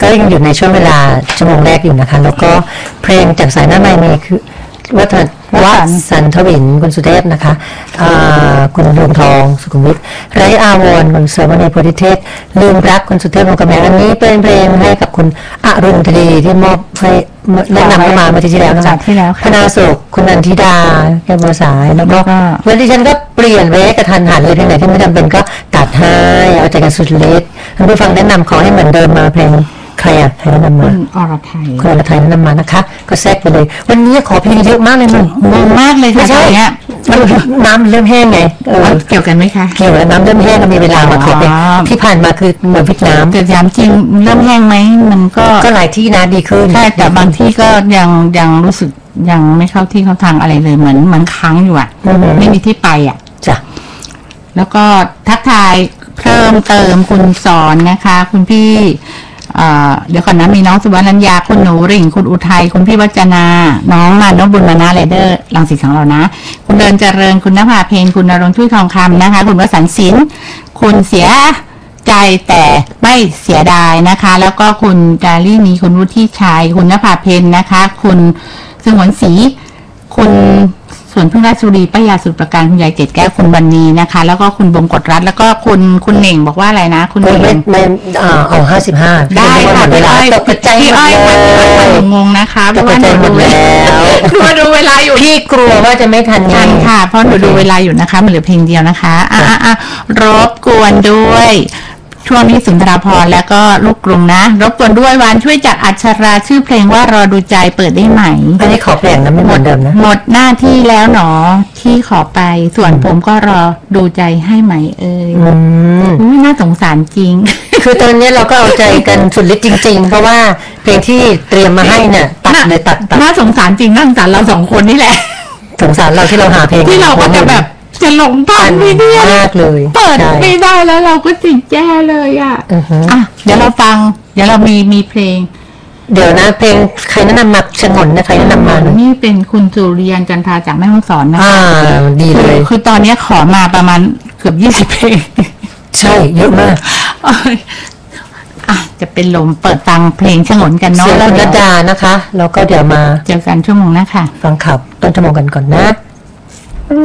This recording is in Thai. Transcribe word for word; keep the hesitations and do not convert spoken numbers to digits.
ก็ยังอยู่ในช่วงเวลาชั่วโมงแรกอยู่นะคะแล้วก็เพลงจากสายหน้าไมค์มีคือวัฒนวัฒสันทวินคุณสุเทพนะคะคุณดวงทองสุขุมวิทไรอาวรคุณเสริมณีโพธิเทพลืมรักคุณสุเทพวงกำแพงอันนี้เป็นเพลงให้กับคุณอรุณธรีที่มอบให้แนะนำเข้ามาเมื่อที่แล้วนะคะพนาโศกคุณนันทิดาแก้วบัวสายแล้วก็วันที่ฉันก็เปลี่ยนไปกระทันหันเลยเพลงไหนที่ไม่จำเป็นก็ตัดให้เอาใจกันสุดฤทธิ์ท่านผู้ฟังแนะนำขอให้เหมือนเดิมมาเพลงใครอ่ะใครแนะนำมาคุณอรไทยคุณอรไทยแนะนำมานะคะก็แทรกไปเลยวันนี้ขอเพลงเยอะมากเลยมึงงงมากเลยค่ะตอนนี้น้ำเริ่มแห้งไงเกี่ยวกันไหมคะเกี่ยวกับน้ำเริ่มแห้งก็มีเวลามาขอเพลงที่ผ่านมาคือเหมือนพิษน้ำแต่ย้ำจริงเริ่มแห้งไหมมันก็ก็หลายที่นะดีขึ้นใช่แต่บางที่ก็ยังยังรู้สึกยังไม่เข้าที่เข้าทางอะไรเลยเหมือนเหมือนค้างอยู่อ่ะไม่มีที่ไปอ่ะจ้ะแล้วก็ทักทายเพิ่มเติมคุณสอนนะคะคุณพี่เดี๋ยวก่อนนะมีน้องสุวรรณญาคุณหนูริ่งคุณอุทัยคุณพี่วัจนาน้องมานบุญมานะเลเดอร์ลังสิตของเรานะคุณเดินเจริญคุณนภาเพนคุณนรงค์ช่วยทองคำนะคะคุณวสันต์ศิลป์คุณเสียใจแต่ไม่เสียดายนะคะแล้วก็คุณจารีนีคุณวุฒิชัยคุณนภาเพนนะคะคุณสงวนศรีคุณส่วนพึ่งราชบุรีป้ายาสุดประการคุณยายเจ็ดแก้วคุณบรรณีนะคะแล้วก็คุณบงกฎรัตน์แล้วก็คุณคุณเหน่งบอกว่าอะไรนะคุณเหน่งไม่เอาห้าสิบห้าได้ค่ะเวลาตกใจพี่อ้อยมันงงนะคะเพราะว่าหนูดูแล้วดูดูเวลาอยู่พี่กลัวว่าจะไม่ทันทันค่ะเพราะหนูดูเวลาอยู่นะคะมันเหลือเพลงเดียวนะคะอ่ะอ่ะรบกวนด้วยช่วงนี้สุนทรภรณ์แล้วก็ลูกกรุงนะรบกวนด้วยวานช่วยจัดอัชราชื่อเพลงว่ารอดูใจเปิดได้ไหมอันนี้ขอเพลงนะไม่เหมือนเดิมนะหมดหน้าที่แล้วหนอที่ขอไปส่วนผมก็รอดูใจให้ไหมเอ่ยไม่น่าสงสารจริงคือตอนนี้เราก็เอาใจกันสุดฤทธิ์จริงๆเพราะว่าเพลงที่เตรียมมาให้เนี่ยตัดเลยตัดตัดน่าสงสารจริงน่าสงสารเราสองคนนี่แหละสงสารเราที่เราหาเพลงที่เราก็จะแบบจะหลงพันไม่ได้มากเลยเปิดไม่ได้แล้วเราก็จิตแย่เลยอ่ะอ่ะเดี๋ยวเราฟังเดี๋ยวเรามีมีเพลงเดี๋ยวนะเพลงใครแนะนำมาชงนนะใครแนะนำมานี่เป็นคุณจุเรียนจันทราจากแม่ฮ่องสอนนะคะอ่าดีเลยคือตอนนี้ขอมาประมาณเกือบยี่สิบเพลงใช่เยอะมากอ่ะจะเป็นลมเปิดฟังเพลงชงนกันเนาะแล้วคุณรัตดานะคะแล้วก็เดี๋ยวมาเจอกันชั่วโมงหน้าค่ะฟังขับต้นชั่วโมงกันก่อนนะ